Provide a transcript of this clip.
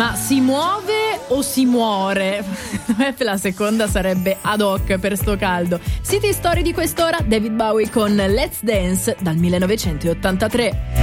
Ma si muove o si muore? La seconda sarebbe ad hoc per sto caldo. City Story di quest'ora, David Bowie con Let's Dance dal 1983.